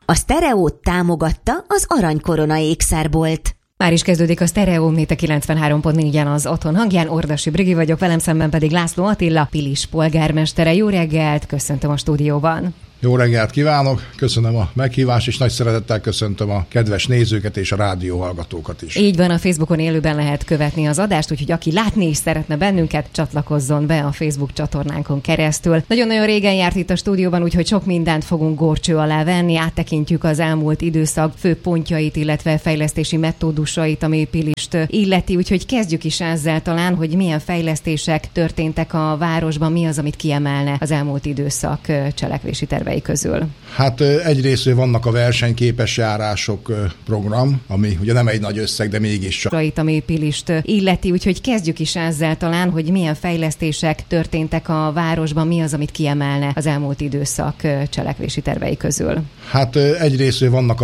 A Sztereót támogatta az Aranykorona ékszerbolt. Már is kezdődik a Sztereó, itt a 93.4-en az Otthon hangján. Ordasi Brigi vagyok, velem szemben pedig László Attila, Pilis polgármestere. Jó reggelt, köszöntöm a stúdióban. Jó reggelt kívánok, köszönöm a meghívást, és nagy szeretettel köszöntöm a kedves nézőket és a rádióhallgatókat is. Így van, a Facebookon élőben lehet követni az adást, úgyhogy aki látni is szeretne bennünket, csatlakozzon be a Facebook csatornánkon keresztül. Nagyon-nagyon régen járt itt a stúdióban, úgyhogy sok mindent fogunk górcső alá venni, áttekintjük az elmúlt időszak fő pontjait, illetve fejlesztési metódusait, ami Pilist illeti, úgyhogy kezdjük is ezzel talán, hogy milyen fejlesztések történtek a városban, mi az, amit kiemelne az elmúlt időszak cselekvési tervei közül. Hát egyrészt vannak a versenyképes járások program, ami ugye nem egy nagy összeg, de mégiscsak. Ami Pilist illeti, úgyhogy kezdjük is ezzel talán, hogy milyen fejlesztések történtek a városban, mi az, amit kiemelne az elmúlt időszak cselekvési tervei közül. Hát egyrészt vannak